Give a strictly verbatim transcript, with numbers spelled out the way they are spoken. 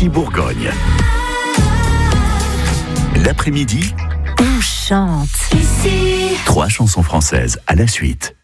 Ici Bourgogne. L'après-midi, on chante. Ici. Trois chansons françaises à la suite.